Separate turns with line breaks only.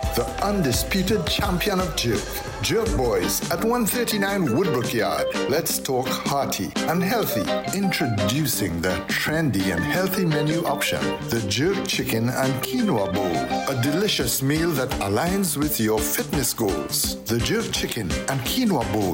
the undisputed champion of jerk. Jerk Boys at 139 Woodbrook Yard. Let's talk hearty and healthy. Introducing the trendy and healthy menu option, the Jerk Chicken and Quinoa Bowl. A delicious meal that aligns with your fitness goals. The Jerk Chicken and Quinoa Bowl